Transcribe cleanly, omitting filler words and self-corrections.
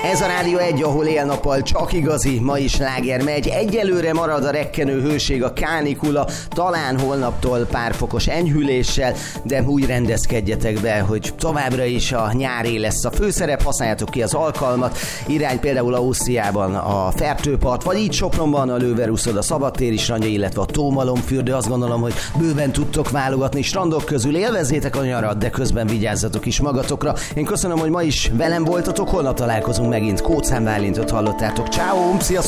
Ez a Rádió 1, ahol éjjel-nappal csak igazi, ma is sláger megy. Egyelőre marad a rekkenő hőség, a kánikula, talán holnaptól pár fokos enyhüléssel, de úgy rendezkedjetek be, hogy továbbra is a nyáré lesz a főszerep, használjátok ki az alkalmat. Irány például Ausztriában a Fertőpart, vagy így Sopronban a Lőveruszod, a Szabadtéri strandja, illetve a Tómalomfürdő. Azt gondolom, hogy bőven tudtok válogatni strandok közül. Élvezzétek a nyarat, de közben vigyázzatok is magatokra. Én köszönöm, hogy ma is velem voltatok, holnap találkozunk megint. Kóczán Bálintot hallottátok. Ciao, sziasztok!